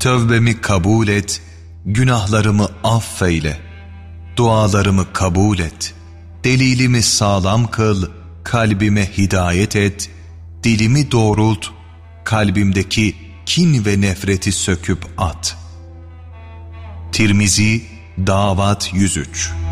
Tövbemi kabul et, günahlarımı affeyle. Dualarımı kabul et. Delilimi sağlam kıl, kalbime hidayet et. Dilimi doğrult, kalbimdeki kin ve nefreti söküp at. Tirmizi, Davat 103.